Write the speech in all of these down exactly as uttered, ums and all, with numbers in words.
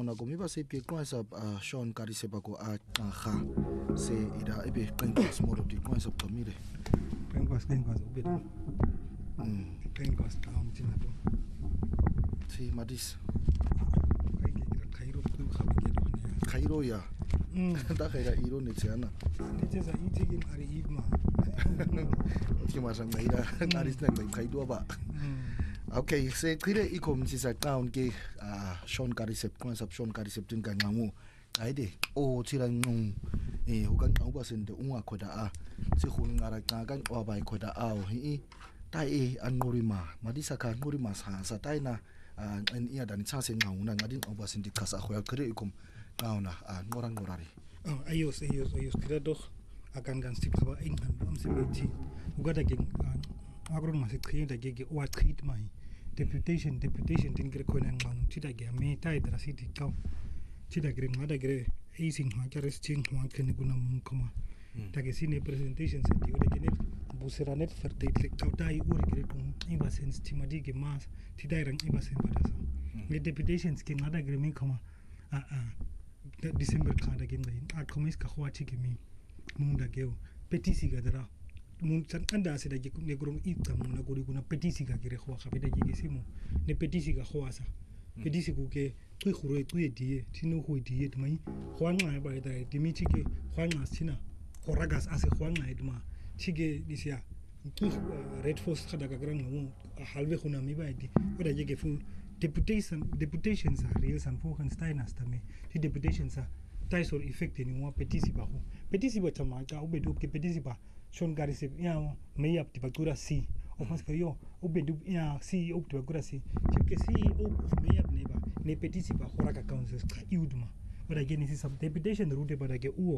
una gumiba se pie kwasa a Sean Kariseba ko a kha se ida ebe qenkwas moro di kwasa qamile qenkwas qenkwas ubeda mm qenkwas kaum tinato si madis kai ke Cairo ku khabe ke do ne Cairo ya mm da khaira iro ne tsana ne tsesa itigin ari ibma ti masang naira aris na mai khaido ba okay se qile ikom sisa town ke a Sean Karisep kwasa Sean Karisep tin ka ngamu aide o tsira ngung eh ho ka nqauba sente unga khoda a se khuni ngara ka ka nqwa ba khoda a o hi ta e anurima madisa ka nurima sa sa taina en ia dan cha se ngauna ngadin nqauba sente khasa khoya qile ikom ngauna a ngorang ngorari oh ayos ayos ayos tira doch akan gan stip khaba in han am se meti ugada ge agron ma se khiyenda ge ge wa khit mai deputation deputation tin gre koina ngam tida ge me tai dra city kaw tida gre ngada gre easing ha kare sting ha ken guna mun koma ta ge sine presentation se dio de net busera net ferte le kaw dai uri gre tum iba sense timadi ge mas tida rang iba sen badasa le deputations ke ngada gre me koma a a december khada ge ngai at komis ka khwa chi ge mi mun da ge petisi ga dra mun san anda se da ge ne grom ita mun na gori kuna petisi ga gere khwa khabe da ge ge simo ne petisi ga khwa sa petisi ku ke tu khuro tu e die tinu ho die tmai khwa nga ba da di mi chi ke khwa nga sina khoragas ase khwa nga idma chi ge disia tu red force khada ga gran mu halve khuna mi ba di o da ge ge fu deputation deputations are real san fo kan stein asta me ti deputations are taisol effect ni wa petisi ba ho petisi ba tama ka ubedu ke petisi ba Sean Karisep ya me yap tipakura si o mas yo ubedu ya si o tipakura si ke si o me yap ne ba ne petisi ba khora ka councils ka iudma ora ge ni si sub deputation route ba da ge uo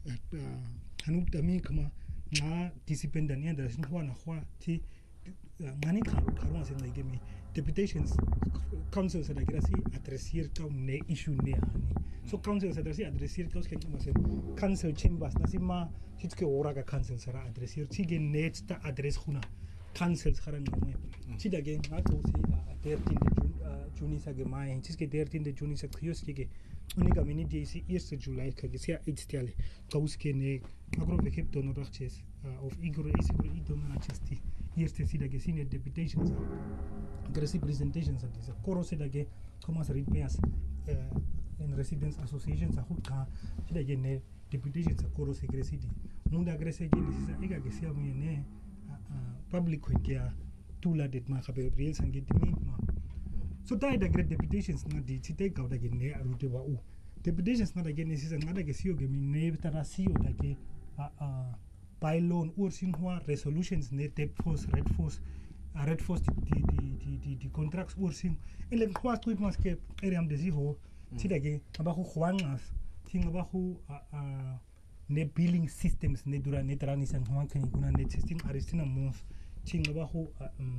hanu tami kama na discipline dan ya da sin khwa na khwa ti ngani kharu kharu se ngai ge mi deputations councils da ge si addressier ka ne issue ne ani so councils da si addressier ka ke ma se council chambers na si ma hitke ora ka council sara addressier ti ge net ta address khuna councils kharan ne ti da ge na to si thirteen de juni sa ge mai ti ke thirteen de juni sa khios ke unika mini de si first july ka ge sia eight tiale kaus ke ne agro ve kep donor raches of igro is igro i donor chesti first si da ge sine deputations aggressive presentations at this koro se da ge koma sa repairs in residence associations a hukka ti da ge ne deputations a koro se gresidi munda grese ge ni sa iga ge sia mu ne public ko ge tula det ma khabe real sangi dimi ma so dai da great deputations na di ti te ka da ge ne arute ba u deputations na da ge ni sa na da ge sio ge mi ne tara sio da ge a pylon or sinhwa resolutions ne tape force red force a red force di di di di contracts or sin ele khwa tweet mas ke eriam de ziho ti da ge aba khu khwangas tinga ba khu a ne billing systems ne dura ne trani san khwan kan kuna ne system aristina mons tinga ba khu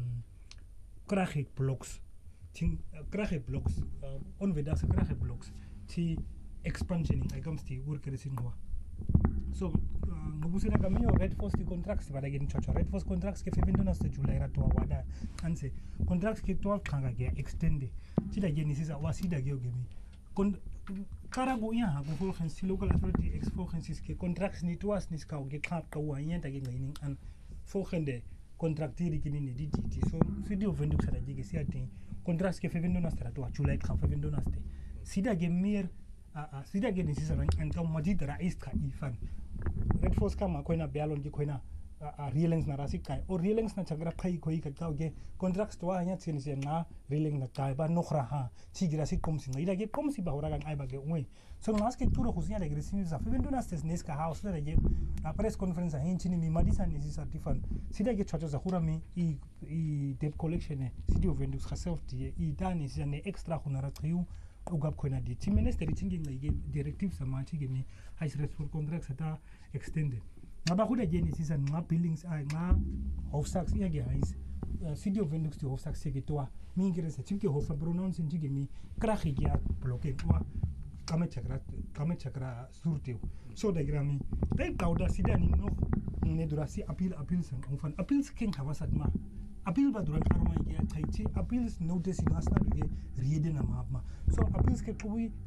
krachik blocks ting krachik blocks on vedas krachik blocks ti expansion in comes to work resin ho so ngubusina kamio red force di contracts ba again chocho red force contracts ke fifteen of July ra to wada anse contracts ke twelve khanga ge extend ti da ge ni sisa wasida ge ogemi kon karago ya ha go khans local authority expo khans ke contracts ni twas ni ska ge khap ka wa yen ta ge ngai an fo khende contractiri kini ni di ti so video vendu sa da ge sia tin contracts ke fifteen of July kham fifteen of sida ge mir a sida ge ni sisa ran an ka majid rais ka ifan red force kama koina bialon gi koina a reelings na rasi kai or reelings na chagra khai khoi ka ka ge contracts to anya chen se na reeling na kai ba nokhra ha chigira si kom si ngai ge kom si ba hora gan ai ba ge oi so nas ke turo khusia de gresi za fifteen na stes nes ka house na ge a press conference a hin chini mi madisa ni si certifan sida ge chocho za khura mi i i debt collection ne city of vendus khaself di i dani si ne extra khunara khiu ugap koina di ti ministry thinking like directive sama chi ge mi high stress for contracts ata extended ngaba khuda jeni season nga billings ai nga hofsax ya ge hais city of vendux to hofsax se ge toa mingire se chimke hofa pronounce chi ge mi krahi ya bloque kwa kame chakra kame chakra surte so da grami dai kauda sida ni no ne durasi appeal appeal san ofan appeals king hawasat ma appeal ba duran karma ge thai chi appeals notice in asna ge riede na ma so appeals ke tui